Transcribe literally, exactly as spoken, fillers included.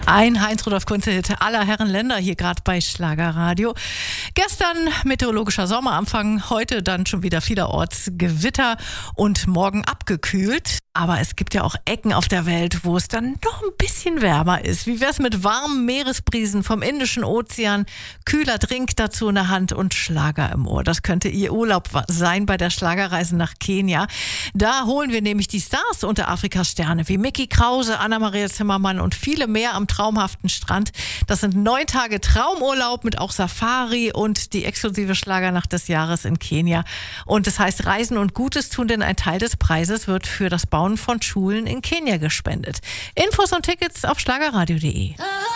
Ein Heinz-Rudolf Kunze-Hit aller Herren Länder hier gerade bei Schlagerradio. Gestern meteorologischer Sommeranfang, heute dann schon wieder vielerorts Gewitter und morgen abgekühlt. Aber es gibt ja auch Ecken auf der Welt, wo es dann noch ein bisschen wärmer ist. Wie wär's mit warmen Meeresbrisen vom Indischen Ozean, kühler Drink dazu in der Hand und Schlager im Ohr? Das könnte Ihr Urlaub sein bei der Schlagerreise nach Kenia. Da holen wir nämlich die Stars unter Afrikas Sterne wie Micky Krause, Anna-Maria Zimmermann und viele mehr am traumhaften Strand. Das sind neun Tage Traumurlaub mit auch Safari und die exklusive Schlagernacht des Jahres in Kenia. Und das heißt Reisen und Gutes tun, denn ein Teil des Preises wird für das Bauen von Schulen in Kenia gespendet. Infos und Tickets auf schlagerradio punkt de.